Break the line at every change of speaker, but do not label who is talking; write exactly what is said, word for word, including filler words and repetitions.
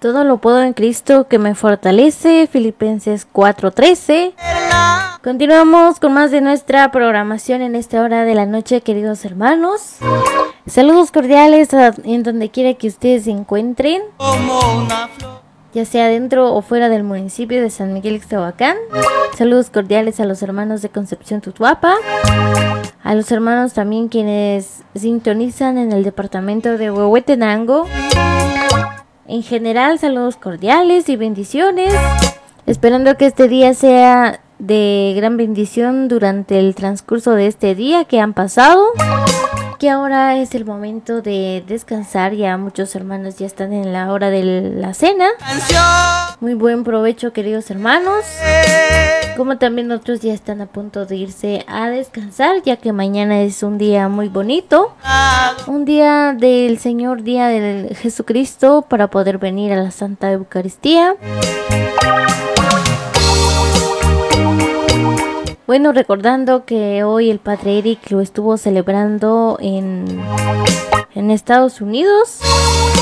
Todo lo puedo en Cristo que me fortalece, Filipenses cuatro trece. Continuamos con más de nuestra programación en esta hora de la noche, queridos hermanos. Saludos cordiales a, en donde quiera que ustedes se encuentren, ya sea dentro o fuera del municipio de San Miguel Ixtahuacán. Saludos cordiales a los hermanos de Concepción Tutuapa, a los hermanos también quienes sintonizan en el departamento de Huehuetenango. En general, saludos cordiales y bendiciones, esperando que este día sea de gran bendición durante el transcurso de este día que han pasado, que ahora es el momento de descansar. Ya muchos hermanos ya están en la hora de la cena. Muy buen provecho, queridos hermanos, como también otros ya están a punto de irse a descansar, ya que mañana es un día muy bonito, un día del Señor, día del Jesucristo, para poder venir a la Santa Eucaristía. Bueno, recordando que hoy el Padre Eric lo estuvo celebrando en, en Estados Unidos,